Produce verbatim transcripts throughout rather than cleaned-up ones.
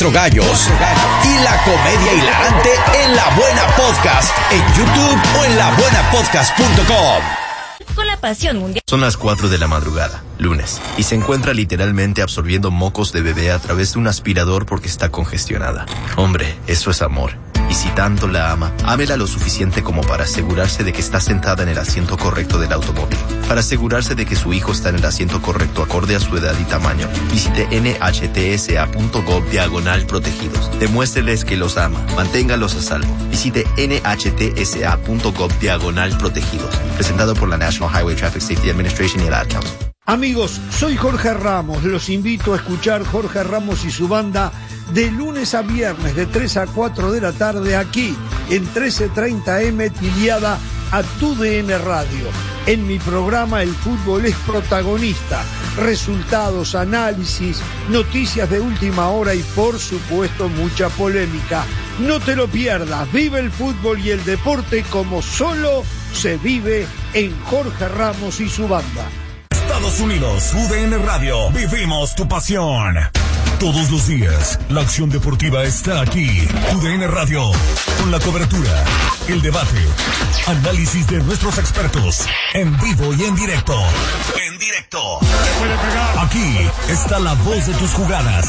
Gallos y la comedia hilarante en La Buena Podcast, en YouTube o en la buena podcast punto com. Con la pasión mundial. Son las cuatro de la madrugada, lunes, y se encuentra literalmente absorbiendo mocos de bebé a través de un aspirador porque está congestionada. Hombre, eso es amor. Y si tanto la ama, ámela lo suficiente como para asegurarse de que está sentada en el asiento correcto del automóvil. Para asegurarse de que su hijo está en el asiento correcto acorde a su edad y tamaño, visite nhtsa.gov diagonal protegidos. Demuéstreles que los ama. Manténgalos a salvo. Visite nhtsa.gov diagonal protegidos. Presentado por la National Highway Traffic Safety Administration y el Ad Council. Amigos, soy Jorge Ramos. Los invito a escuchar Jorge Ramos y su banda de lunes a viernes de tres a cuatro de la tarde aquí en trece treinta eme Tiliada a Tu D N Radio. En mi programa el fútbol es protagonista. Resultados, análisis, noticias de última hora y por supuesto mucha polémica. No te lo pierdas. Vive el fútbol y el deporte como solo se vive en Jorge Ramos y su banda. Estados Unidos, U D N Radio, vivimos tu pasión. Todos los días, la acción deportiva está aquí. U D N Radio, con la cobertura, el debate, análisis de nuestros expertos, en vivo y en directo. En directo. Aquí está la voz de tus jugadas.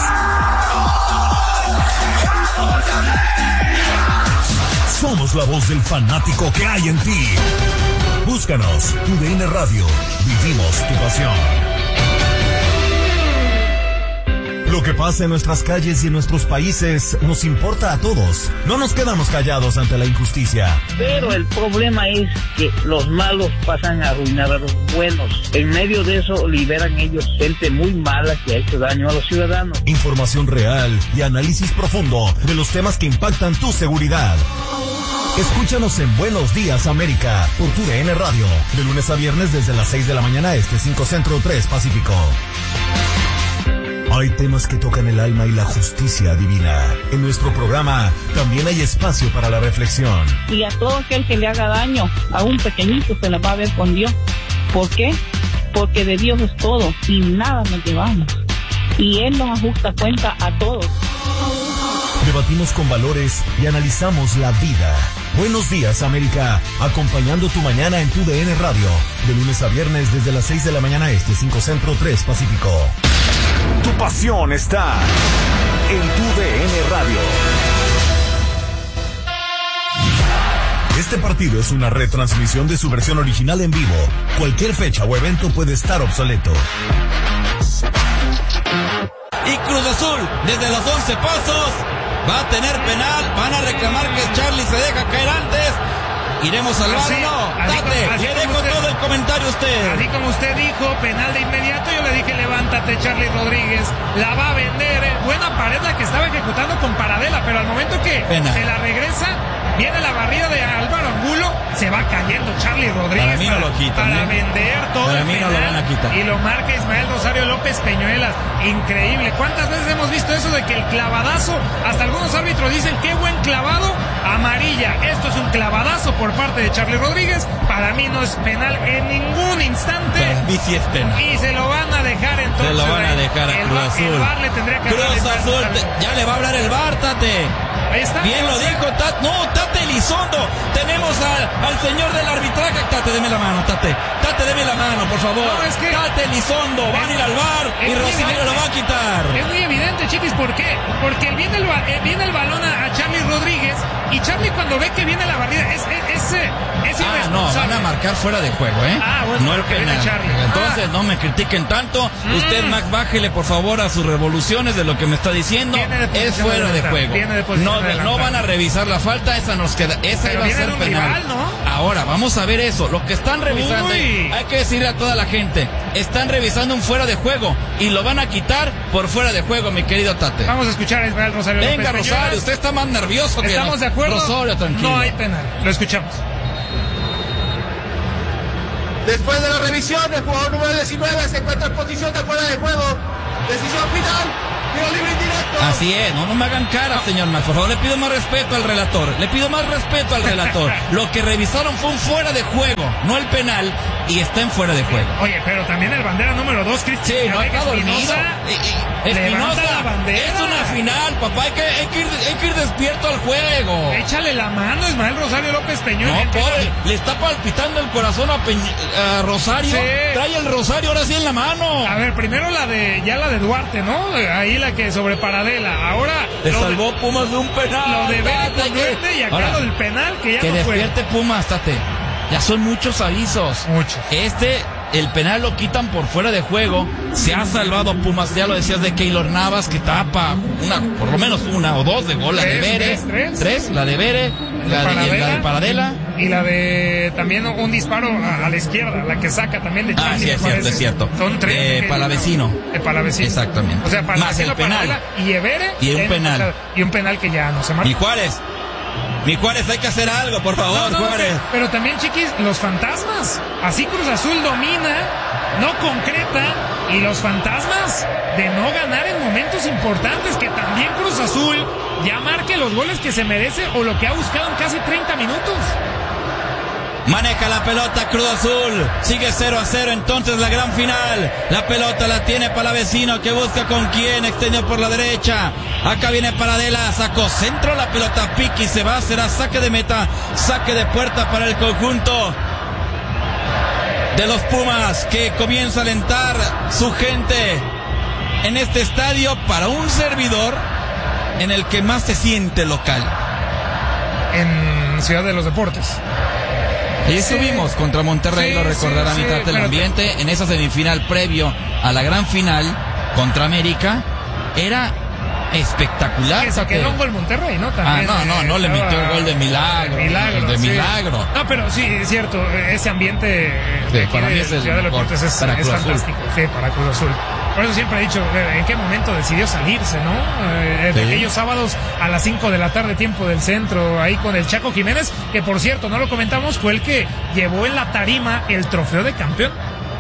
Somos la voz del fanático que hay en ti. Búscanos, U D N Radio, vivimos tu pasión. Lo que pasa en nuestras calles y en nuestros países nos importa a todos. No nos quedamos callados ante la injusticia. Pero el problema es que los malos pasan a arruinar a los buenos. En medio de eso liberan ellos gente muy mala que ha hecho daño a los ciudadanos. Información real y análisis profundo de los temas que impactan tu seguridad. Escúchanos en Buenos Días América por Tu D N Radio, de lunes a viernes desde las seis de la mañana este, cinco Centro, tres Pacífico. Hay temas que tocan el alma y la justicia divina. En nuestro programa también hay espacio para la reflexión. Y a todo aquel que le haga daño, a un pequeñito se la va a ver con Dios. ¿Por qué? Porque de Dios es todo y nada nos llevamos. Y Él nos ajusta cuenta a todos. Debatimos con valores y analizamos la vida. Buenos Días América, acompañando tu mañana en Tu D N Radio, de lunes a viernes desde las seis de la mañana este, cinco Centro, tres Pacífico. Tu pasión está en Tu D N Radio. Este partido es una retransmisión de su versión original en vivo. Cualquier fecha o evento puede estar obsoleto. Y Cruz Azul, desde los once pasos, va a tener penal. Van a reclamar que Charlie se deja caer antes. Iremos al bar, no, Tate, le dejo usted, todo el comentario a usted. Así como usted dijo, penal de inmediato, yo le dije, levántate, Charlie Rodríguez, la va a vender, eh. Buena pared la que estaba ejecutando con Paradela, pero al momento que penal. Se la regresa, viene la barrida de Álvaro Angulo, se va cayendo Charlie Rodríguez. Para mí no lo quitan. Para ¿eh? vender todo Para el mí penal, no lo van a quitar. Y lo marca Ismael Rosario López Peñuelas. Increíble. ¿Cuántas veces hemos visto eso de que el clavadazo, hasta algunos árbitros dicen, qué buen clavado, amarilla? Esto es un clavadazo por parte de Charlie Rodríguez. Para mí no es penal en ningún instante. Para mí sí es penal. Y se lo van a dejar entonces. Se lo van a dejar a el, Cruz el, Azul. El V A R le tendría que Cruz Azul, te, ya le va a hablar el V A R, Tate. Ahí está. Bien lo dijo, Tate. No, Tate Elizondo. Tenemos al, al señor del arbitraje. Tate, deme la mano, Tate. Tate, deme la mano, por favor. No, es que Tate Elizondo. Van a ir al V A R y Rocinero lo va a quitar. Es muy evidente, Chiquis, ¿por qué? Porque viene el, viene el balón a, a Charlie Rodríguez y Charlie cuando ve que viene la barrida es, es, es, es ah, no, van a marcar fuera de juego, ¿eh? Ah, bueno, no el penal. Entonces, ah. no me critiquen tanto. Mm. Usted, Max, bájele, por favor, a sus revoluciones de lo que me está diciendo. Es fuera de, de juego. De no, de no van a revisar la falta, esa nos queda, esa Pero iba a ser penal. Rival, ¿no? Ahora, vamos a ver eso. Lo que están revisando, Uy. hay que decirle a toda la gente, están revisando un fuera de juego y lo van a quitar por fuera de juego, mi querido Tate. Vamos a escuchar a Israel Rosario. Venga, López Rosario, usted está más nervioso que ¿Estamos no. de acuerdo? Rosario, tranquilo. No hay penal. Lo escuchamos. Después de la revisión, el jugador número diecinueve se encuentra en posición de fuera de juego. Decisión final. Así es, no, no me hagan cara, señor Max. Por favor, le pido más respeto al relator. Le pido más respeto al relator. Lo que revisaron fue un fuera de juego, no el penal, y está en fuera de juego. Oye, pero también el bandera número dos, Cristian. Sí, no está dormido. Levanta la bandera. Es una final, papá. Hay que, hay que, ir, hay que ir despierto al juego. Échale la mano, Ismael Rosario López Peñón. No, pobre, le está palpitando el corazón a, Peñ, a Rosario. Sí. Trae el Rosario ahora sí en la mano. A ver, primero la de, ya la de Duarte, ¿no? Ahí la que sobre Paradela. Ahora le salvó de, Pumas de un penal. Lo de Vélez con Duarte y acá ahora, lo del penal que ya que no fue. Que despierte Pumas, Tate. Ya son muchos avisos. Muchos. Este, el penal lo quitan por fuera de juego. Se ha salvado Pumas. Ya lo decías de Keylor Navas, que tapa una, por lo menos una o dos de gol. La de Vere. Tres, tres. tres, la de Vere. La de, Paradela, la de Paradela. Y la de también un disparo a, a la izquierda, la que saca también de Charlie. Ah, sí, es cierto, es cierto. Son tres. Eh, Palavecino. De Palavecino. Exactamente. O sea, más el penal. Paradela y Evere. Y un penal. Y un penal que ya no se marca. Y Juárez. Mi Juárez, hay que hacer algo, por favor, no, no, Juárez. Pero, pero también, chiquis, los fantasmas. Así Cruz Azul domina, no concreta, y los fantasmas de no ganar en momentos importantes, que también Cruz Azul ya marque los goles que se merece o lo que ha buscado en casi treinta minutos. Maneja la pelota Cruz Azul, sigue cero a cero, entonces la gran final. La pelota la tiene Palavecino, que busca con quién, extendió por la derecha. Acá viene Paradela, sacó centro, la pelota pique y se va, será saque de meta, saque de puerta para el conjunto de los Pumas, que comienza a alentar su gente en este estadio para un servidor en el que más se siente local. En Ciudad de los Deportes. Ahí estuvimos sí, contra Monterrey, sí, lo recordará sí, mitad sí, del ambiente, en esa semifinal previo a la gran final contra América. Era espectacular. Que se quedó un gol Monterrey, ¿no? También, ah, no, no, no, le metió el gol de milagro. Milagro. El de sí. milagro. No, pero sí, es cierto, ese ambiente sí, de, para de, mí es Ciudad de los Deportes es, es fantástico. Sí, para Cruz Azul. Por eso siempre he dicho, en qué momento decidió salirse, ¿no? Eh, de sí. Aquellos sábados a las cinco de la tarde, tiempo del centro, ahí con el Chaco Jiménez, que por cierto, no lo comentamos, fue el que llevó en la tarima el trofeo de campeón.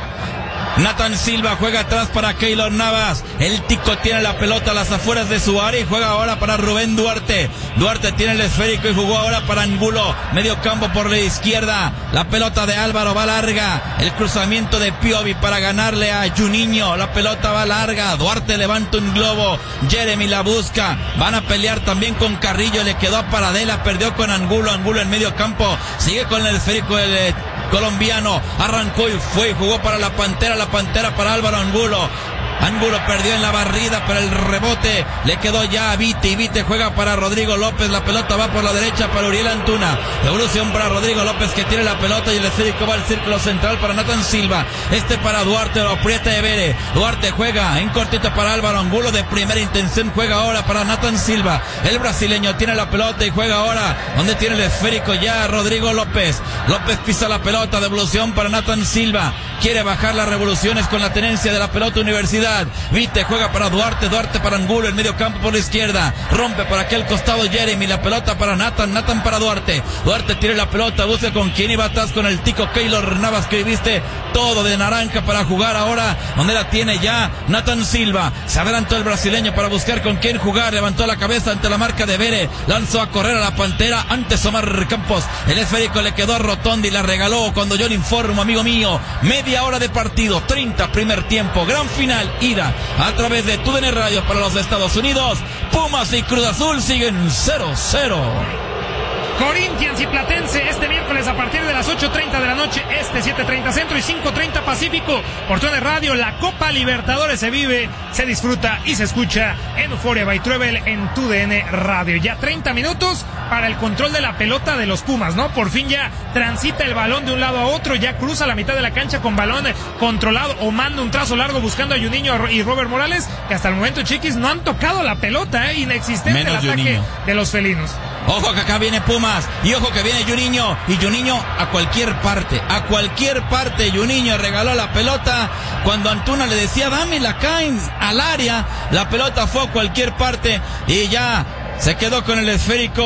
Nathan Silva juega atrás para Keylor Navas. El Tico tiene la pelota a las afueras de su área y juega ahora para Rubén Duarte. Duarte tiene el esférico y jugó ahora para Angulo. Medio campo por la izquierda. La pelota de Álvaro va larga. El cruzamiento de Piovi para ganarle a Juninho. La pelota va larga. Duarte levanta un globo. Jeremy la busca. Van a pelear también con Carrillo. Le quedó a Paradela. Perdió con Angulo. Angulo en medio campo. Sigue con el esférico el colombiano. Arrancó y fue y jugó para la Pantera. La Pantera para Álvaro Angulo. Angulo perdió en la barrida, pero el rebote le quedó ya a Vite, y Vite juega para Rodrigo López. La pelota va por la derecha para Uriel Antuna. Devolución para Rodrigo López, que tiene la pelota, y el esférico va al círculo central para Nathan Silva. Este para Duarte, lo aprieta de Vere. Duarte juega en cortito para Álvaro Angulo. De primera intención juega ahora para Nathan Silva. El brasileño tiene la pelota y juega ahora donde tiene el esférico ya Rodrigo López. López pisa la pelota, devolución para Nathan Silva. Quiere bajar las revoluciones con la tenencia de la pelota Universidad. Vite juega para Duarte, Duarte para Angulo, el medio campo por la izquierda, rompe por aquel costado Jeremy, la pelota para Nathan, Nathan para Duarte, Duarte tiene la pelota, busca con quién iba atrás con el Tico Keylor Navas, que viste todo de naranja para jugar ahora, donde la tiene ya Nathan Silva. Se adelantó el brasileño para buscar con quién jugar, levantó la cabeza ante la marca de Vere, lanzó a correr a la Pantera, antes Omar Campos, el esférico le quedó a Rotondi, la regaló cuando yo le informo, amigo mío, media hora de partido, treinta primer tiempo, gran final, ida a través de T U D N Radio para los Estados Unidos. Pumas y Cruz Azul siguen cero cero. Corinthians y Platense este miércoles a partir de las ocho treinta de la noche, este siete treinta Centro y cinco treinta Pacífico, por T U D N Radio. La Copa Libertadores se vive, se disfruta y se escucha en Euphoria by Travel en T U D N Radio. Ya treinta minutos para el control de la pelota de los Pumas, ¿no? Por fin ya transita el balón de un lado a otro, ya cruza la mitad de la cancha con balón controlado o manda un trazo largo buscando a Juninho y Robert Morales, que hasta el momento, chiquis, no han tocado la pelota, ¿eh? Inexistente el ataque Juninho de los felinos. Ojo que acá viene Pumas, y ojo que viene Juninho, y Juninho a cualquier parte, a cualquier parte. Juninho regaló la pelota cuando Antuna le decía dámela acá en, al área, la pelota fue a cualquier parte y ya se quedó con el esférico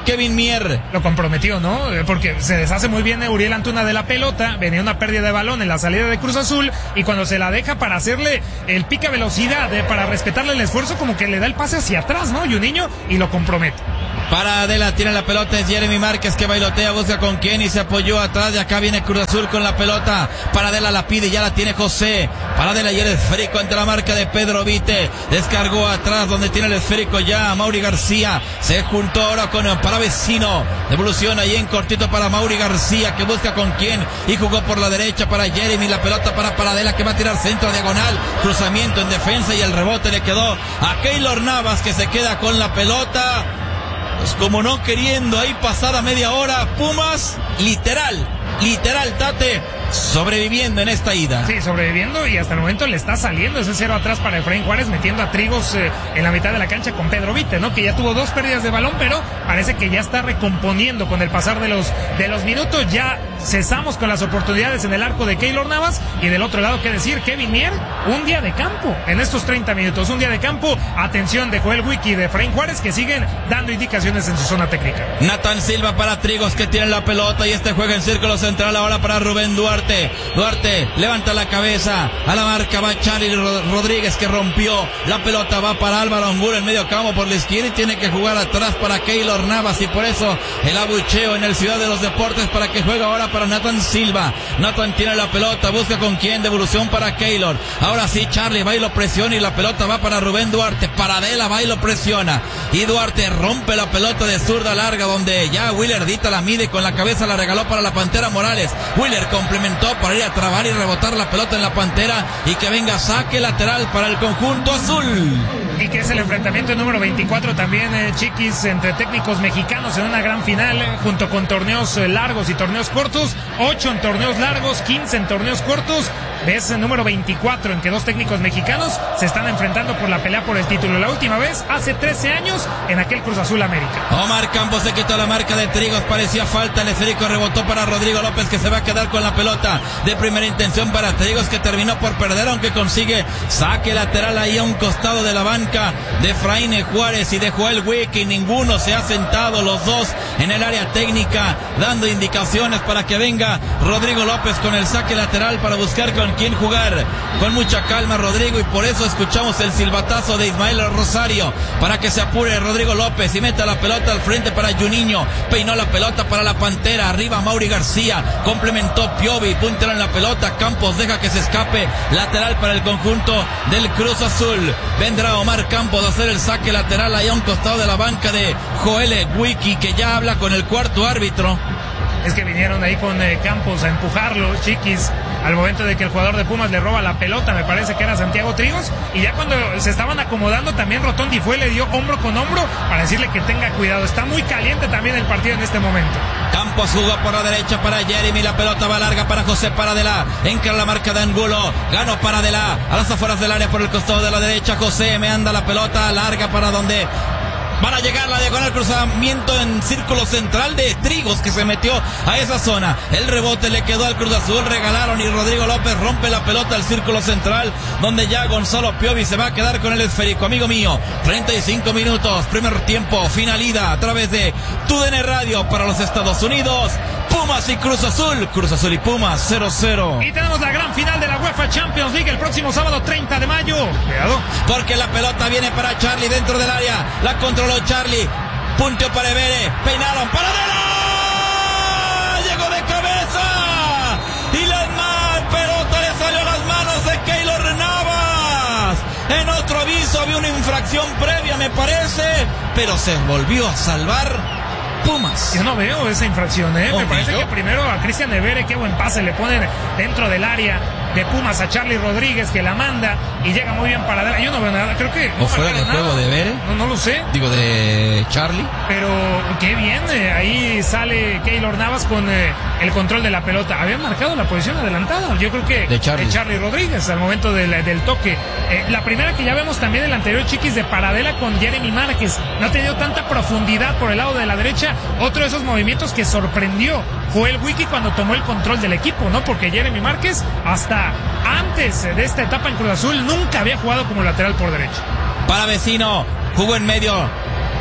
Kevin Mier. Lo comprometió, ¿no? Porque se deshace muy bien Uriel Antuna de la pelota, venía una pérdida de balón en la salida de Cruz Azul, y cuando se la deja para hacerle el pique a velocidad, eh, para respetarle el esfuerzo, como que le da el pase hacia atrás, ¿no? Juninho, y lo compromete. Para Adela, tiene la pelota, es Jeremy Márquez que bailotea, busca con quién y se apoyó atrás. De acá viene Cruz Azul con la pelota. Para Adela la pide, ya la tiene José. Para Adela y el esférico ante la marca de Pedro Vite. Descargó atrás donde tiene el esférico ya Mauri García. Se juntó ahora con para Vecino. Devolución ahí en cortito para Mauri García que busca con quién y jugó por la derecha para Jeremy. La pelota para Paradela que va a tirar centro diagonal. Cruzamiento en defensa y el rebote le quedó a Keylor Navas que se queda con la pelota. Pues como no queriendo, ahí pasada media hora, Pumas, literal, literal, Tate, sobreviviendo en esta ida. Sí, sobreviviendo, y hasta el momento le está saliendo ese cero atrás para Efraín Juárez, metiendo a Trigos eh, en la mitad de la cancha con Pedro Vite, ¿no? Que ya tuvo dos pérdidas de balón, pero parece que ya está recomponiendo con el pasar de los, de los minutos. Ya cesamos con las oportunidades en el arco de Keylor Navas, y del otro lado, ¿qué decir? Kevin Mier, un día de campo en estos treinta minutos, un día de campo. Atención de Joel Wiki y de Efraín Juárez, que siguen dando indicaciones en su zona técnica. Nathan Silva para Trigos que tiene la pelota, y este juega en círculo central ahora para Rubén Duarte. Duarte levanta la cabeza, a la marca va Charlie Rodríguez que rompió, la pelota va para Álvaro Angulo en medio campo por la izquierda y tiene que jugar atrás para Keylor Navas, y por eso el abucheo en el Ciudad de los Deportes para que juegue ahora para Nathan Silva. Nathan tiene la pelota, busca con quién, devolución para Keylor, ahora sí Charlie va y lo presiona y la pelota va para Rubén Duarte. Paradela va y lo presiona y Duarte rompe la pelota de zurda larga donde ya Willer Dita la mide con la cabeza, la regaló para la Pantera Morales. Willer complementó para ir a trabar y rebotar la pelota en la Pantera y que venga saque lateral para el conjunto azul. Y que es el enfrentamiento número veinticuatro también, eh, Chiquis, entre técnicos mexicanos en una gran final, eh, junto con torneos eh, largos y torneos cortos. ocho en torneos largos, quince en torneos cortos. Es el número veinticuatro en que dos técnicos mexicanos se están enfrentando por la pelea por el título. La última vez, hace trece años, en aquel Cruz Azul América. Omar Campos se quitó la marca de Trigos, parecía falta, el esférico rebotó para Rodrigo López que se va a quedar con la pelota de primera intención para Trigos, que terminó por perder, aunque consigue saque lateral ahí a un costado de la banca de Efraín Juárez y de Joel Wiki. Ninguno se ha sentado, los dos en el área técnica dando indicaciones para que venga Rodrigo López con el saque lateral para buscar con quién jugar. Con mucha calma Rodrigo, y por eso escuchamos el silbatazo de Ismael Rosario para que se apure Rodrigo López y meta la pelota al frente para Juninho. Peinó la pelota para la Pantera, arriba Mauri García, complementó Piovi, puntero en la pelota, Campos deja que se escape, lateral para el conjunto del Cruz Azul. Vendrá Omar Campos a hacer el saque lateral ahí a un costado de la banca de Joel Wiki, que ya habla con el cuarto árbitro. Es que vinieron ahí con eh, Campos a empujarlo, Chiquis, al momento de que el jugador de Pumas le roba la pelota, me parece que era Santiago Trigos, y ya cuando se estaban acomodando también Rotondi fue, le dio hombro con hombro para decirle que tenga cuidado. Está muy caliente también el partido en este momento. Campos jugó por la derecha para Jeremy, la pelota va larga para José Paradela, encara la marca de Angulo, ganó Paradela a las afueras del área por el costado de la derecha. José me anda la pelota larga para donde van a llegar la diagonal, cruzamiento en círculo central de Trigos que se metió a esa zona. El rebote le quedó al Cruz Azul, regalaron y Rodrigo López rompe la pelota al círculo central donde ya Gonzalo Piovi se va a quedar con el esférico. Amigo mío, treinta y cinco minutos, primer tiempo, finalidad a través de T U D N Radio para los Estados Unidos. Pumas y Cruz Azul, Cruz Azul y Pumas cero cero. Y tenemos la gran final de la UEFA Champions League el próximo sábado treinta de mayo. Cuidado, porque la pelota viene para Charlie dentro del área, la controló Charlie, punteó para Evere, peinaron para Adela, llegó de cabeza y la mal pelota le salió a las manos de Keylor Navas. En otro aviso había una infracción previa, me parece, pero se volvió a salvar Pumas. Yo no veo esa infracción, ¿eh? Me parece que primero a Cristian Evere, qué buen pase le ponen dentro del área de Pumas a Charlie Rodríguez, que la manda y llega muy bien para Adela. Yo no veo nada, creo que... ¿O fuera de juego de Evere? No, no lo sé. Digo, de Charlie. Pero qué bien, eh, ahí sale Keylor Navas con eh, el control de la pelota. Habían marcado la posición adelantada, yo creo que de Charlie, de Charlie Rodríguez al momento del, del toque. Eh, la primera que ya vemos también el anterior, Chiquis, de Paradela con Jeremy Márquez. No ha tenido tanta profundidad por el lado de la derecha. Otro de esos movimientos que sorprendió Joel Wiki cuando tomó el control del equipo, ¿no? Porque Jeremy Márquez hasta antes de esta etapa en Cruz Azul nunca había jugado como lateral por derecha. Para Vecino, jugó en medio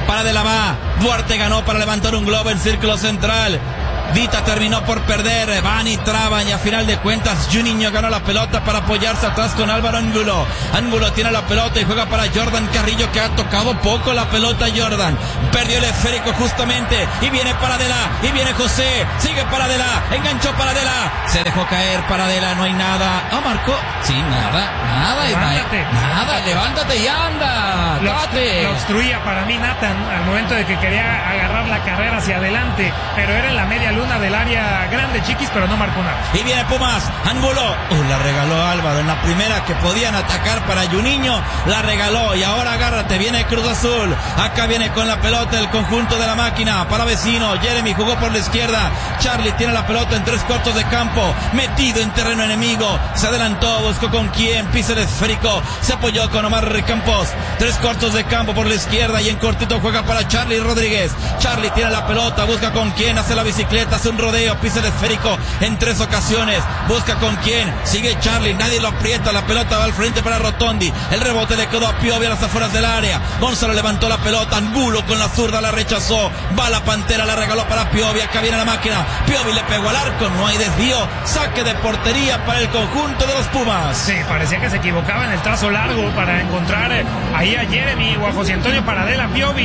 Paradela va. Duarte ganó para levantar un globo en círculo central. Vita terminó por perder, van y traban y a final de cuentas Juninho ganó la pelota para apoyarse atrás con Álvaro Angulo. Angulo tiene la pelota y juega para Jordan Carrillo, que ha tocado poco la pelota. Jordan perdió el esférico justamente y viene Paradela y viene José, sigue Paradela, enganchó Paradela, se dejó caer Paradela, no hay nada. Ah, marcó, sí, nada, nada, levántate, nada, levántate y anda, lo, date. Lo obstruía para mí Nathan al momento de que quería agarrar la carrera hacia adelante, pero era en la media luna del área grande, Chiquis, pero no marcó nada. Y viene Pumas, Angulo, uh, la regaló Álvaro en la primera que podían atacar para Juninho, la regaló y ahora agárrate, viene Cruz Azul, acá viene con la pelota el conjunto de la máquina, para Vecino, Jeremy jugó por la izquierda, Charlie tiene la pelota en tres cuartos de campo, metido en terreno enemigo, se adelantó, buscó con quién, pisa el esférico, se apoyó con Omar Campos, tres cuartos de campo por la izquierda y en cortito juega para Charlie Rodríguez, Charlie tiene la pelota, busca con quién, hace la bicicleta, hace un rodeo, pisa el esférico en tres ocasiones, busca con quién, sigue Charlie, nadie lo aprieta, la pelota va al frente para Rotondi, el rebote le quedó a Piovi a las afueras del área, Gonzalo levantó la pelota, Angulo con la zurda la rechazó, va la Pantera, la regaló para Piovi, acá viene la máquina, Piovi le pegó al arco, no hay desvío, saque de portería para el conjunto de los Pumas. Sí, parecía que se equivocaba en el trazo largo para encontrar ahí a Jeremy o a José Antonio Paradela. Piovi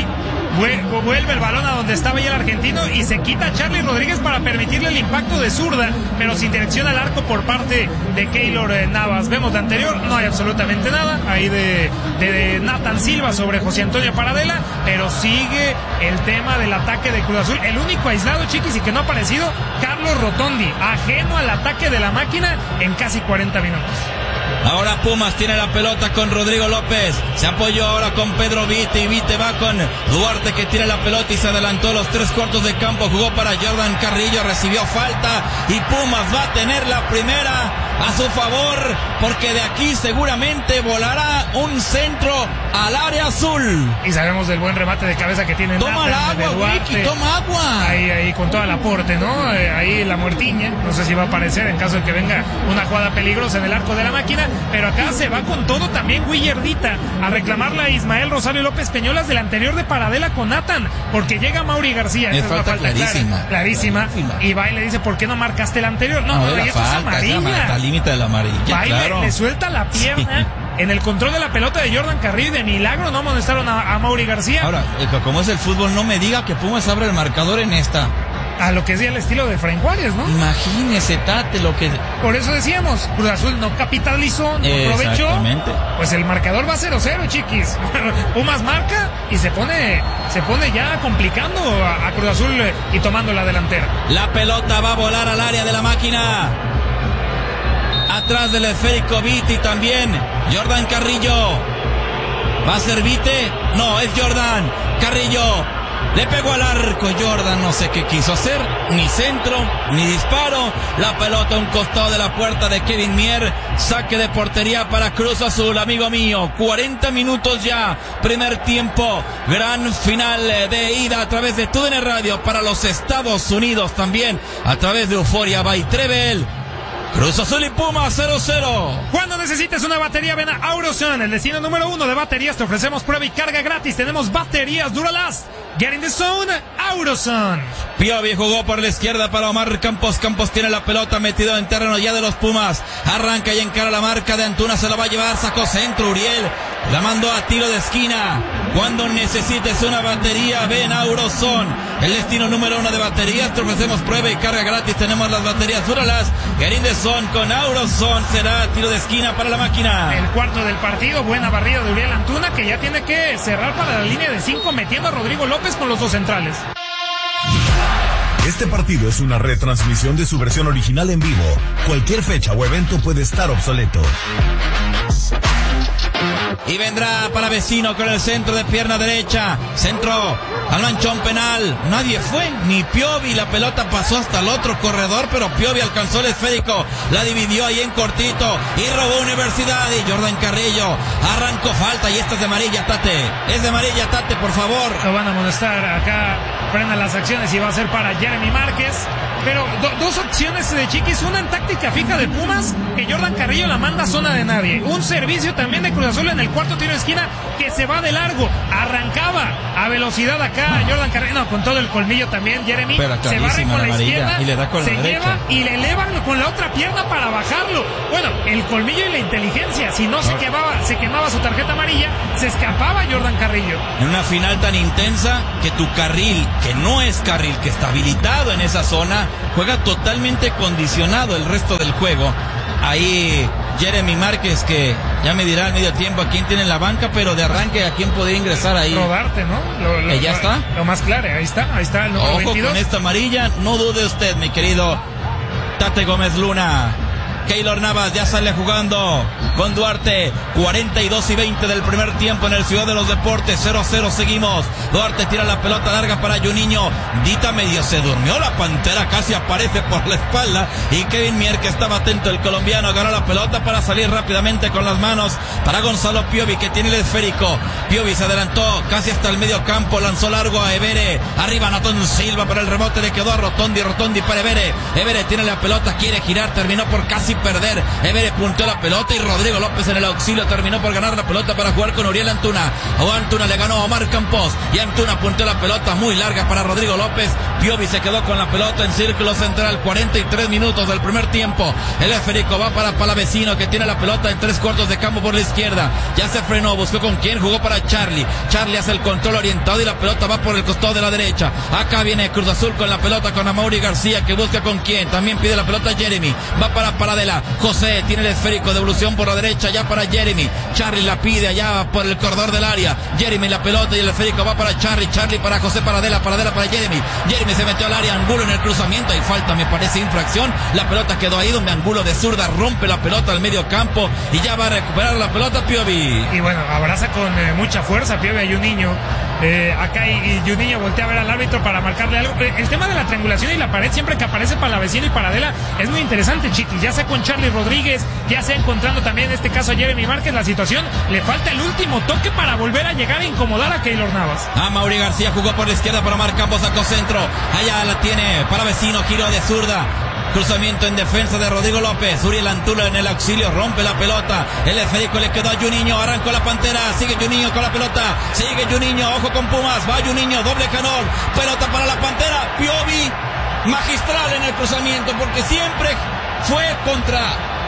vuelve el balón a donde estaba ya el argentino y se quita a Charlie Rodríguez para permitirle el impacto de zurda, pero sin dirección al arco por parte de Keylor Navas. Vemos la anterior, no hay absolutamente nada ahí de, de, de Nathan Silva sobre José Antonio Paradela, pero sigue el tema del ataque de Cruz Azul. El único aislado, Chiquis, y que no ha aparecido, Carlos Rotondi, ajeno al ataque de la máquina en casi cuarenta minutos. Ahora Pumas tiene la pelota con Rodrigo López, se apoyó ahora con Pedro Vite y Vite va con Duarte que tiene la pelota y se adelantó los tres cuartos de campo, jugó para Jordan Carrillo, recibió falta y Pumas va a tener la primera a su favor porque de aquí seguramente volará un centro al área azul. Y sabemos del buen remate de cabeza que tiene Toma Nathan, el agua, Vicky, toma agua. Ahí, ahí con todo el aporte, ¿no? Eh, ahí la muertiña, no sé si va a aparecer en caso de que venga una jugada peligrosa en el arco de la máquina, pero acá se va con todo también Guillardita a reclamarla a Ismael Rosario López Peñolas del anterior de Paradela con Nathan, porque llega Mauri García, esa es una falta clarísima, clara, clarísima, y va y le dice, ¿por qué no marcaste el anterior? No, no, no, y esto falta, es amarilla. Al límite de la amarilla. Va y claro. le, le suelta la pierna. Sí. En el control de la pelota de Jordan Carrillo y de milagro no amonestaron a, a Mauri García. Ahora, como es el fútbol, no me diga que Pumas abre el marcador en esta. A lo que es ya el estilo de Efraín Juárez, ¿no? Imagínese, Tate, lo que... Por eso decíamos, Cruz Azul no capitalizó, no aprovechó. Pues el marcador va cero cero, Chiquis. Pumas marca y se pone se pone ya complicando a, a Cruz Azul y tomando la delantera. La pelota va a volar al área de la máquina. Atrás del esférico Vite también Jordan Carrillo. ¿Va a ser Vite? No, es Jordan Carrillo. Le pegó al arco Jordan, no sé qué quiso hacer, ni centro, ni disparo. La pelota a un costado de la puerta de Kevin Mier. Saque de portería para Cruz Azul, amigo mío. cuarenta minutos ya, primer tiempo. Gran final de ida a través de T U D N Radio para los Estados Unidos también. A través de Euforia by Trevel. Cruz Azul y Pumas cero cero. Cuando necesites una batería, ven a Auroson, el destino número uno de baterías. Te ofrecemos prueba y carga gratis. Tenemos baterías Duralast. Get in the zone, Auroson. Piovi jugó por la izquierda para Omar Campos. Campos tiene la pelota metido en terreno ya de los Pumas. Arranca y encara la marca de Antuna. Se la va a llevar, sacó centro Uriel. La mandó a tiro de esquina. Cuando necesites una batería, ven a Auroson, el destino número uno de baterías. Te ofrecemos prueba y carga gratis. Tenemos las baterías Duralast. Get in the zone con Auroson. Será tiro de esquina para la máquina. El cuarto del partido. Buena barrida de Uriel Antuna, que ya tiene que cerrar para la línea de cinco, metiendo a Rodrigo López con los dos centrales. Este partido es una retransmisión de su versión original en vivo. Cualquier fecha o evento puede estar obsoleto. Y vendrá para Vecino con el centro de pierna derecha. Centro al manchón penal. Nadie fue, ni Piovi. La pelota pasó hasta el otro corredor, pero Piovi alcanzó el esférico. La dividió ahí en cortito y robó Universidad. Y Jordan Carrillo arrancó falta. Y esta es de amarilla, Tate. Es de amarilla, Tate, por favor. Lo van a amonestar acá. Frenan las acciones y va a ser para Jeremy Márquez. Pero do, dos opciones de Chiquis, una en táctica fija de Pumas, que Jordan Carrillo la manda a zona de nadie. Un servicio también de Cruz Azul en en el cuarto tiro de esquina que se va de largo. Arrancaba a velocidad acá Jordan Carrillo, no, con todo el colmillo también, Jeremy. Se barre con la, la izquierda y le da con se la lleva y le elevan con la otra pierna para bajarlo. Bueno, el colmillo y la inteligencia. Si no, no. se quemaba, se quemaba su tarjeta amarilla, se escapaba Jordan Carrillo. En una final tan intensa que tu carril, que no es carril, que está habilitado en esa zona, juega totalmente condicionado el resto del juego. Ahí Jeremy Márquez, que ya me dirá al medio tiempo a quién tiene en la banca, pero de arranque a quién podría ingresar ahí. Rodarte, ¿no? Lo, lo, ¿Eh, ya lo, está? Lo más claro, ahí está, ahí está el número Ojo veintidós. Con esta amarilla, no dude usted, mi querido Tate Gómez Luna. Keylor Navas ya sale jugando con Duarte. Cuarenta y dos y veinte del primer tiempo en el Ciudad de los Deportes. cero a cero seguimos. Duarte tira la pelota larga para Juninho. Dita medio se durmió la Pantera, casi aparece por la espalda. Y Kevin Mier, que estaba atento, el colombiano, ganó la pelota para salir rápidamente con las manos para Gonzalo Piovi, que tiene el esférico. Piovi se adelantó casi hasta el medio campo, lanzó largo a Evere. Arriba Natón Silva, pero el rebote le quedó a Rotondi. Rotondi para Evere. Evere tiene la pelota, quiere girar, terminó por casi perder. Evere punteó la pelota y Rodrigo López en el auxilio terminó por ganar la pelota para jugar con Uriel Antuna. O Antuna le ganó a Omar Campos y Antuna punteó la pelota muy larga para Rodrigo López. Piovi se quedó con la pelota en círculo central. Cuarenta y tres minutos del primer tiempo. El esférico va para Palavecino, que tiene la pelota en tres cuartos de campo por la izquierda. Ya se frenó, buscó con quién, jugó para Charlie. Charlie hace el control orientado y la pelota va por el costado de la derecha. Acá viene Cruz Azul con la pelota con Amaury García, que busca con quién. También pide la pelota Jeremy. Va para Paradela. José tiene el esférico, devolución por la derecha ya para Jeremy. Charlie la pide allá por el corredor del área. Jeremy la pelota y el esférico va para Charlie. Charlie para José Paradela. Paradela para Jeremy. Jeremy se metió al área. Angulo en el cruzamiento. Hay falta, me parece infracción. La pelota quedó ahí donde Angulo de zurda rompe la pelota al medio campo y ya va a recuperar la pelota Piovi. Y bueno, abraza con eh, mucha fuerza Piovi a Juninho. Eh, acá y, y Juninho voltea a ver al árbitro para marcarle algo. Eh, el tema de la triangulación y la pared siempre que aparece Palavecino y Paradela es muy interesante, chiquis. Ya sea con Charlie Rodríguez, ya sea encontrando también en este caso a Jeremy Márquez, la situación le falta el último toque para volver a llegar a incomodar a Keylor Navas. A Mauri García jugó por la izquierda para Omar Campos, sacó centro. Allá la tiene Palavecino, giro de zurda. Cruzamiento en defensa de Rodrigo López. Uriel Antuna en el auxilio, rompe la pelota. El esférico le quedó a Juninho. Arrancó la Pantera. Sigue Juninho con la pelota. Sigue Juninho. Ojo con Pumas. Va Juninho. Doble canón. Pelota para la Pantera. Piovi magistral en el cruzamiento porque siempre fue contra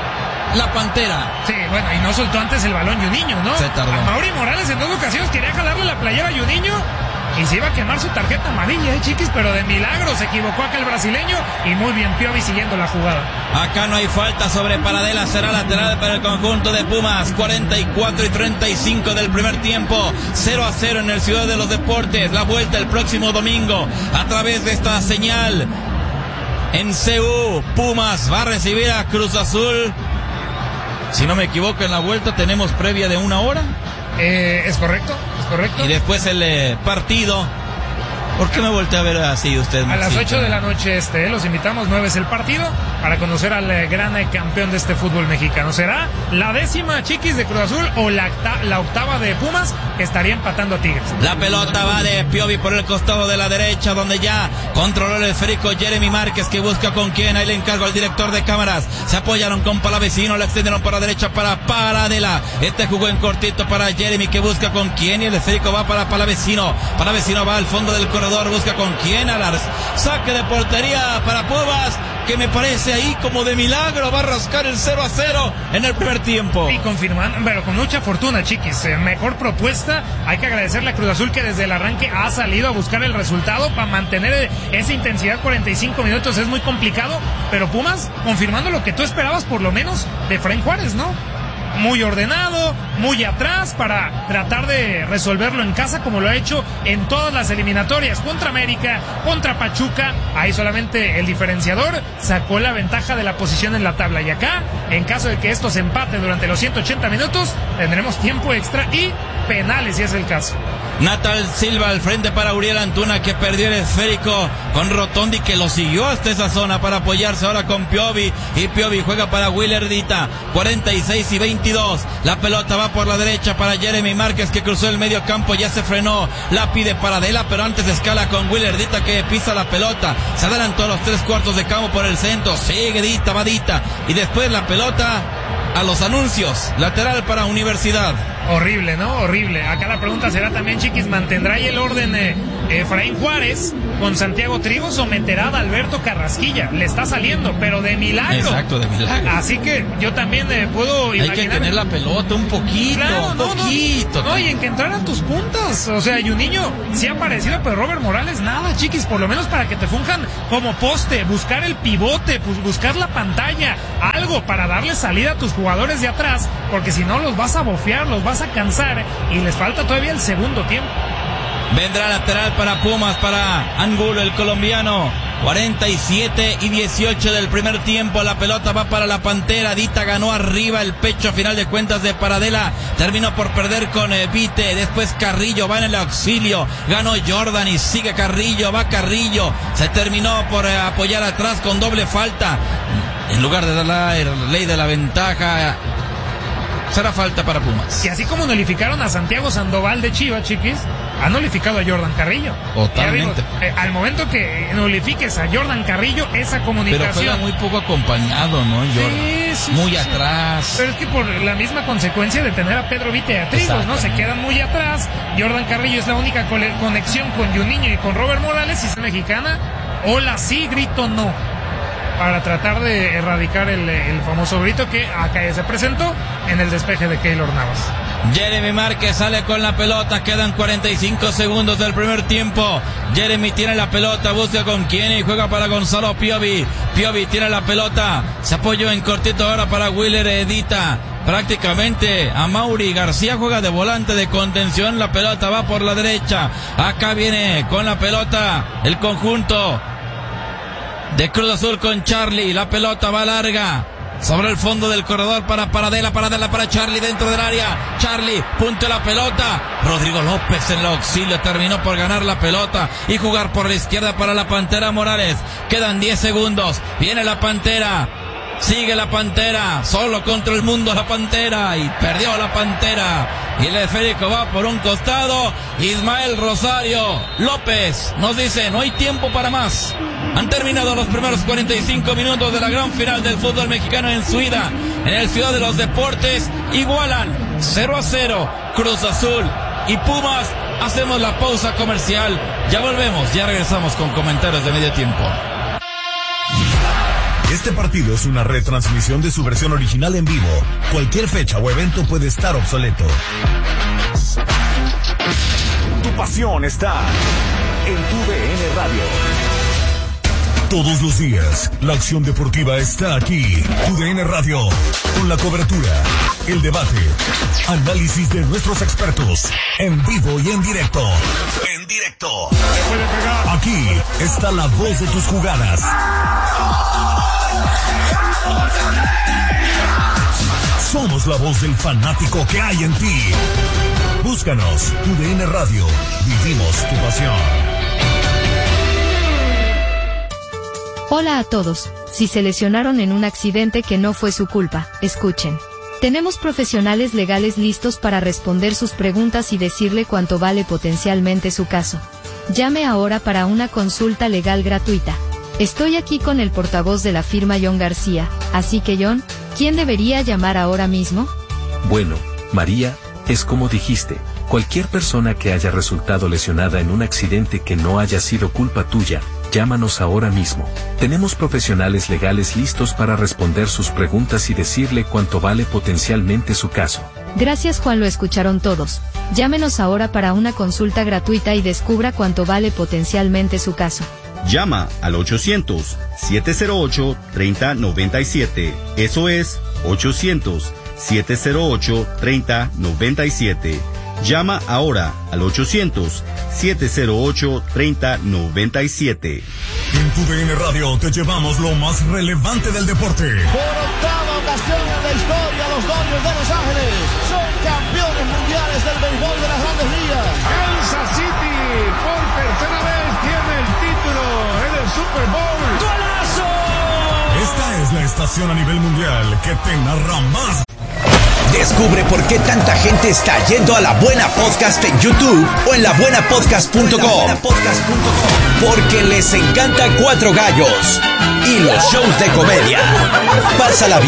la Pantera. Sí, bueno, y no soltó antes el balón Juninho, ¿no? Se tardó. A Mauri Morales en dos ocasiones quería jalarle la playera a Juninho y se iba a quemar su tarjeta amarilla, eh, chiquis, pero de milagro se equivocó acá el brasileño y muy bien Piovi siguiendo la jugada. Acá no hay falta sobre Paradela, será lateral para el conjunto de Pumas. Cuarenta y cuatro y treinta y cinco del primer tiempo, cero a cero en el Ciudad de los Deportes. La vuelta el próximo domingo a través de esta señal en C U. Pumas va a recibir a Cruz Azul. Si no me equivoco, en la vuelta tenemos previa de una hora. Eh, es correcto, es correcto. Y después el eh, partido. ¿Por qué me volteé a ver así usted? A las ocho de la noche este, los invitamos, nueve es el partido, para conocer al eh, gran eh, campeón de este fútbol mexicano. ¿Será la décima, chiquis, de Cruz Azul o la, la octava de Pumas, que estaría empatando a Tigres? La pelota va de Piovi por el costado de la derecha, donde ya controló el esférico Jeremy Márquez, que busca con quién. Ahí le encargo al director de cámaras. Se apoyaron con Palavecino, la extendieron para la derecha para Paradela. Este jugó en cortito para Jeremy, que busca con quién, y el esférico va para Palavecino. Palavecino va al fondo del corredor. Busca con quién, a la saque de portería para Pumas, que me parece ahí como de milagro va a rascar el cero a cero en el primer tiempo. Y confirmando, pero con mucha fortuna, chiquis, eh, mejor propuesta. Hay que agradecerle a Cruz Azul, que desde el arranque ha salido a buscar el resultado para mantener esa intensidad. Cuarenta y cinco minutos es muy complicado, pero Pumas confirmando lo que tú esperabas por lo menos de Efraín Juárez, ¿no? Muy ordenado, muy atrás para tratar de resolverlo en casa, como lo ha hecho en todas las eliminatorias, contra América, contra Pachuca. Ahí solamente el diferenciador sacó la ventaja de la posición en la tabla, y acá, en caso de que esto se empate durante los ciento ochenta minutos, tendremos tiempo extra y penales, si es el caso. Natal Silva al frente para Uriel Antuna, que perdió el esférico con Rotondi, que lo siguió hasta esa zona para apoyarse ahora con Piovi, y Piovi juega para Willerdita. Cuarenta y seis y veintidós, la pelota va por la derecha para Jeremy Márquez, que cruzó el medio campo, ya se frenó, la pide Paradela, pero antes escala con Willerdita, que pisa la pelota, se adelantó los tres cuartos de campo por el centro, sigue Dita, va Dita, y después la pelota a los anuncios, lateral para Universidad. Horrible, ¿no? Horrible. Acá la pregunta será también, Chiquis, ¿mantendrá ahí el orden eh, Efraín Juárez con Santiago Trigos o meterá a Alberto Carrasquilla? Le está saliendo, pero de milagro. Exacto, de milagro. Así que yo también eh, puedo Hay imaginar... que tener la pelota un poquito, Claro, un no, poquito. No, no, y en que entraran tus puntas. O sea, y un niño sí ha aparecido, pero Robert Morales nada, Chiquis, por lo menos para que te funjan como poste, buscar el pivote, pues buscar la pantalla, algo para darle salida a tus jugadores de atrás, porque si no los vas a bofear, los vas a cansar y les falta todavía el segundo tiempo. Vendrá lateral para Pumas, para Angulo, el colombiano. cuarenta y siete y dieciocho del primer tiempo. La pelota va para la Pantera. Dita ganó arriba el pecho a final de cuentas de Paradela. Terminó por perder con eh, Vite. Después Carrillo va en el auxilio. Ganó Jordan y sigue Carrillo. Va Carrillo. Se terminó por eh, apoyar atrás con doble falta. En lugar de dar la ley de la ventaja, será falta para Pumas. Y así como nulificaron a Santiago Sandoval de Chivas, Chiquis, han nulificado a Jordan Carrillo. Totalmente. Digo, eh, al momento que nulifiques a Jordan Carrillo, esa comunicación... Pero juega muy poco acompañado, ¿no, Jordan? Sí, sí, muy sí, atrás. Sí. Pero es que por la misma consecuencia de tener a Pedro Vite y a Trigos, ¿no? Se quedan muy atrás. Jordan Carrillo es la única conexión con Juninho y con Robert Morales. Si es mexicana, hola sí, grito no. Para tratar de erradicar el, el famoso grito que acá ya se presentó en el despeje de Keylor Navas. Jeremy Márquez sale con la pelota, quedan cuarenta y cinco segundos del primer tiempo. Jeremy tiene la pelota, busca con quién y juega para Gonzalo Piovi. Piovi tiene la pelota, se apoyó en cortito ahora para Willer Edita. Prácticamente a Mauri García juega de volante de contención, la pelota va por la derecha. Acá viene con la pelota el conjunto de Cruz Azul con Charlie, la pelota va larga sobre el fondo del corredor para Paradela, Paradela para Charlie dentro del área, Charlie, punto la pelota, Rodrigo López en el auxilio, terminó por ganar la pelota y jugar por la izquierda para la Pantera Morales. Quedan diez segundos, viene la Pantera, sigue la Pantera, solo contra el mundo la Pantera, y perdió la Pantera, y el esférico va por un costado. Ismael Rosario López nos dice, no hay tiempo para más. Han terminado los primeros cuarenta y cinco minutos de la gran final del fútbol mexicano en su ida en el Ciudad de los Deportes. Igualan cero a cero Cruz Azul y Pumas. Hacemos la pausa comercial, ya volvemos, ya regresamos con comentarios de medio tiempo. Este partido es una retransmisión de su versión original en vivo. Cualquier fecha o evento puede estar obsoleto. Tu pasión está en tu D N Radio. Todos los días, la acción deportiva está aquí. Tu D N Radio, con la cobertura, el debate, análisis de nuestros expertos, en vivo y en directo. En directo. Aquí está la voz de tus jugadas. Somos la voz del fanático que hay en ti. Búscanos, Tu D N Radio. Vivimos tu pasión. Hola a todos. Si se lesionaron en un accidente que no fue su culpa, escuchen. Tenemos profesionales legales listos para responder sus preguntas y decirle cuánto vale potencialmente su caso. Llame ahora para una consulta legal gratuita. Estoy aquí con el portavoz de la firma John García, así que John, ¿quién debería llamar ahora mismo? Bueno, María, es como dijiste, cualquier persona que haya resultado lesionada en un accidente que no haya sido culpa tuya, llámanos ahora mismo. Tenemos profesionales legales listos para responder sus preguntas y decirle cuánto vale potencialmente su caso. Gracias Juan, lo escucharon todos. Llámenos ahora para una consulta gratuita y descubra cuánto vale potencialmente su caso. Llama al ochocientos, siete cero ocho, tres cero nueve siete. Eso es ochocientos, siete cero ocho, tres cero nueve siete. Llama ahora al ochocientos, siete cero ocho, tres cero nueve siete. En Tu D N Radio te llevamos lo más relevante del deporte. Por octava ocasión en la historia, los Dodgers de Los Ángeles son campeones mundiales del béisbol de las Grandes Ligas. Kansas City por tercera vez tiene el título en el Super Bowl. ¡Golazo! Esta es la estación a nivel mundial que te narra más. Descubre por qué tanta gente está yendo a La Buena Podcast en YouTube o en la buena podcast punto com. Porque les encanta Cuatro Gallos y los shows de comedia. Pásala bien.